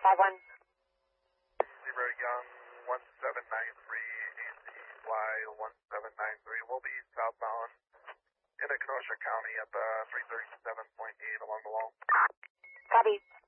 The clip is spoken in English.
51. 0 Young 1793, ACY 1793 will be southbound into Kenosha County at the 337.8 along the wall. Copy.